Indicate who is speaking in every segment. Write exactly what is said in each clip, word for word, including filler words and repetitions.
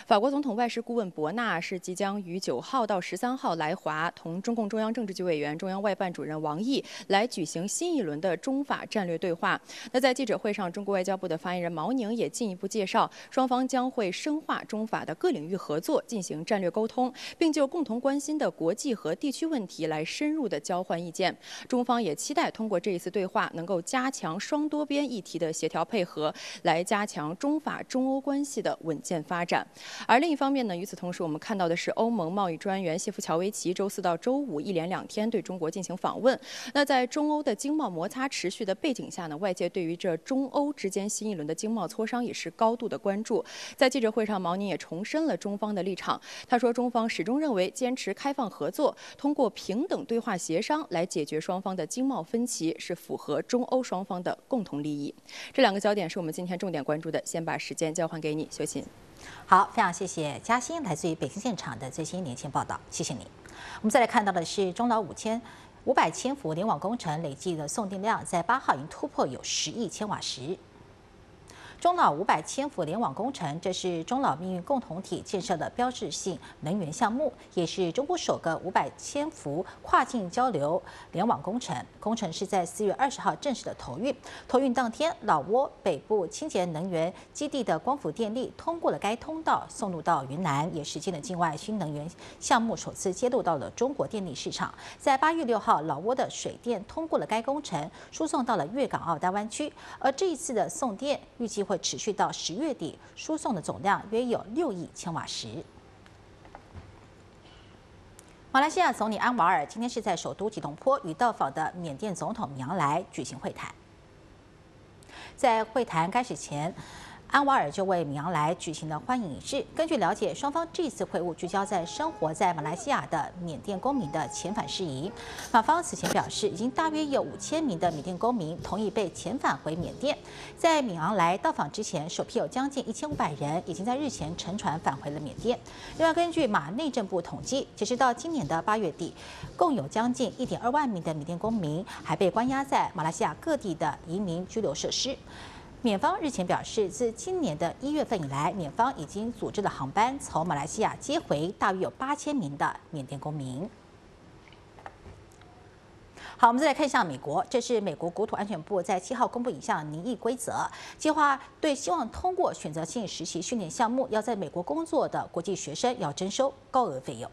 Speaker 1: 法国总统外事顾问博纳是即将于九号到十三号来华，同中共中央政治局委员、中央外办主任王毅来举行新一轮的中法战略对话。那在记者会上，中国外交部的发言人毛宁也进一步介绍，双方将会深化中法的各领域合作，进行战略沟通，并就共同关心的国际和地区问题来深入的交换意见。中方也期待通过这一次对话，能够加强双多边议题的协调配合，来加强中法中欧关系的稳健发展。而另一方面呢，与此同时，我们看到的是欧盟贸易专员谢夫乔维奇周四到周五一连两天对中国进行访问。那在中欧的经贸摩擦持续的背景下呢，外界对于这中欧之间新一轮的经贸磋商也是高度的关注。在记者会上，毛宁也重申了中方的立场。他说，中方始终认为坚持开放合作，通过平等对话协商来解决双方的经贸分歧，是符合中欧双方的共同利益。这两个焦点是我们今天重点关注的。先把时间交还给你，秀琴。
Speaker 2: 好，非常谢谢嘉欣来自于北京现场的最新连线报道，谢谢你。我们再来看到的是中老五千五百千伏联网工程累计的送电量在八号已经突破有十亿千瓦时。中老五百千伏联网工程，这是中老命运共同体建设的标志性能源项目，也是中国首个五百千伏跨境交流联网工程。工程是在四月二十号正式的投运。投运当天，老挝北部清洁能源基地的光伏电力通过了该通道，送入到云南，也实现了境外新能源项目首次揭露到了中国电力市场。在八月六号，老挝的水电通过了该工程，输送到了粤港澳大湾区。而这一次的送电预计会持续到十月底，输送的总量约有六亿千瓦时。马来西亚总理安瓦尔今天是在首都吉隆坡与到访的缅甸总统米昂莱举行会谈。在会谈开始前，安瓦尔就为米昂莱举行了欢迎仪式。根据了解，双方这次会晤聚焦在生活在马来西亚的缅甸公民的遣返事宜。马方此前表示，已经大约有五千名的缅甸公民同意被遣返回缅甸。在米昂莱到访之前，首批有将近一千五百人已经在日前乘船返回了缅甸。另外，根据马内政部统计，截止到今年的八月底，共有将近一点二万名的缅甸公民还被关押在马来西亚各地的移民拘留设施。缅方日前表示，自今年的一月份以来，缅方已经组织了航班从马来西亚接回大约有八千名的缅甸公民。好，我们再来看一下美国，这是美国国土安全部在七号公布一项拟议规则，计划对希望通过选择性实习训练项目要在美国工作的国际学生要征收高额费用。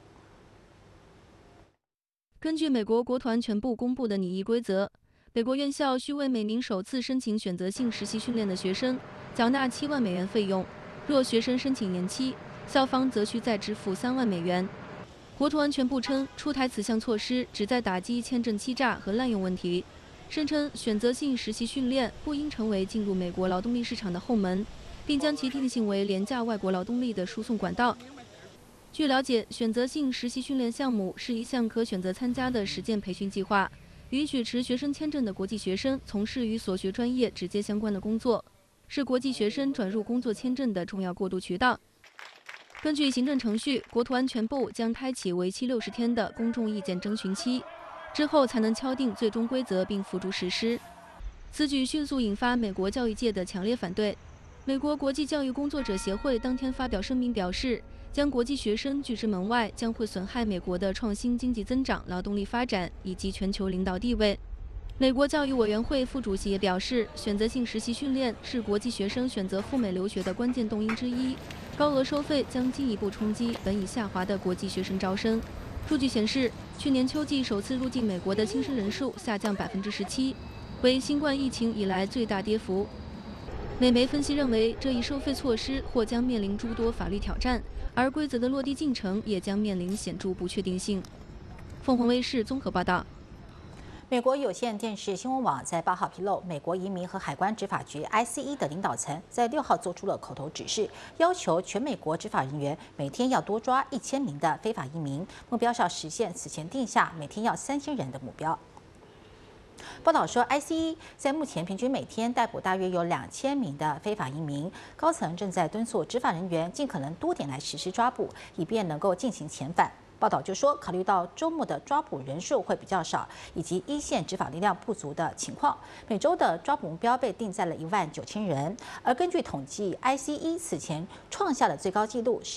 Speaker 3: 根据美国国土安全部公布的拟议规则，美国院校需为每名首次申请选择性实习训练的学生缴纳七万美元费用，若学生申请延期，校方则需再支付三万美元。国土安全部称，出台此项措施旨在打击签证欺诈和滥用问题，声称选择性实习训练不应成为进入美国劳动力市场的后门，并将其定性为廉价外国劳动力的输送管道。据了解，选择性实习训练项目是一项可选择参加的实践培训计划，允许持学生签证的国际学生从事与所学专业直接相关的工作，是国际学生转入工作签证的重要过渡渠道。根据行政程序，国土安全部将开启为期六十天的公众意见征询期，之后才能敲定最终规则并付诸实施。此举迅速引发美国教育界的强烈反对。美国国际教育工作者协会当天发表声明表示，将国际学生拒之门外将会损害美国的创新经济增长、劳动力发展以及全球领导地位。美国教育委员会副主席也表示，选择性实习训练是国际学生选择赴美留学的关键动因之一，高额收费将进一步冲击本已下滑的国际学生招生。数据显示，去年秋季首次入境美国的新生人数下降百分之十七，为新冠疫情以来最大跌幅。美媒分析认为，这一收费措施或将面临诸多法律挑战，而规则的落地进程也将面临显著不确定性。凤凰卫视综合报道。
Speaker 2: 美国有线电视新闻网在八号披露，美国移民和海关执法局 I C E 的领导层在六号做出了口头指示，要求全美国执法人员每天要多抓一千名的非法移民，目标是要实现此前定下每天要三千人的目标。报道说 ，I C E 在目前平均每天逮捕大约有两千名的非法移民，高层正在敦促执法人员尽可能多点来实施抓捕，以便能够进行遣返。报道就说，考虑到周末的抓捕人数会比较少，以及一线执法力量不足的情况，每周的抓捕目标被定在了一万九千人。而根据统计 ，I C E 此前创下的最高纪录是